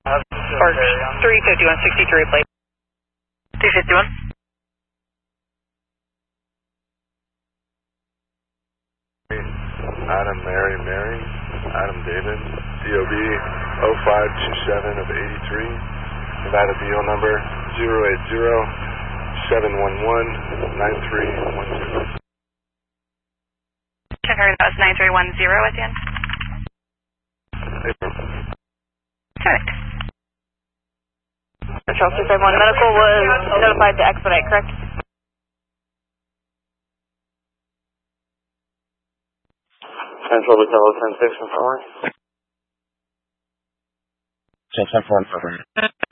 Or 35163 plate. 351. Adam Mary, Adam David, DOB 0527 of 83, Nevada BO number 080-711-9312. Confirm that was 9310 at the end. Correct. Charles 251 medical was notified to expedite, correct? Central Hotel 10-6 and 4. 10-4 and 4.